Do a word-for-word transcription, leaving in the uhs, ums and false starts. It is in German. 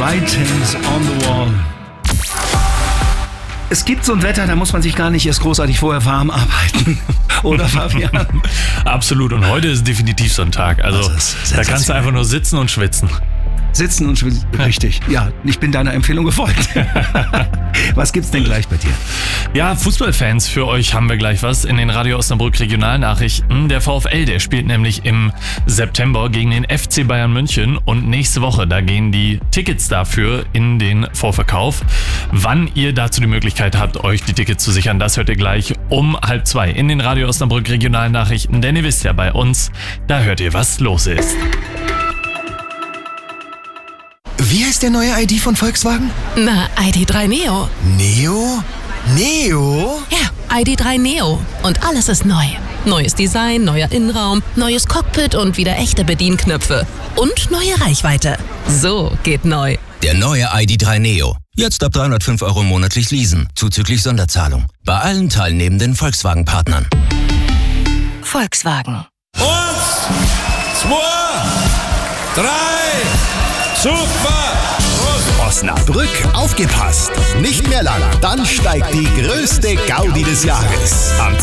Writings on the Wall. Es gibt so ein Wetter, da muss man sich gar nicht erst großartig vorher warm arbeiten. Oder, Fabian? Absolut. Und heute ist definitiv so ein Tag. Also, da kannst du einfach nur sitzen und schwitzen. Sitzen und schwitzen. Richtig. Ja, ich bin deiner Empfehlung gefolgt. Was gibt's denn gleich bei dir? Ja, Fußballfans, für euch haben wir gleich was in den Radio Osnabrück Regionalnachrichten. Der VfL, der spielt nämlich im September gegen den F C Bayern München und nächste Woche, da gehen die Tickets dafür in den Vorverkauf. Wann ihr dazu die Möglichkeit habt, euch die Tickets zu sichern, das hört ihr gleich um halb zwei in den Radio Osnabrück Regionalnachrichten, denn ihr wisst ja, bei uns, da hört ihr, was los ist. Wie heißt der neue I D von Volkswagen? Na, I D drei Neo. Neo? Neo? Ja, I D drei Neo. Und alles ist neu. Neues Design, neuer Innenraum, neues Cockpit und wieder echte Bedienknöpfe. Und neue Reichweite. So geht neu. Der neue I D drei Neo. Jetzt ab dreihundertfünf Euro monatlich leasen, zuzüglich Sonderzahlung. Bei allen teilnehmenden Volkswagen-Partnern. Volkswagen. Eins, zwei, drei, super! Osnabrück, aufgepasst! Nicht mehr lang, dann steigt die größte Gaudi des Jahres. Am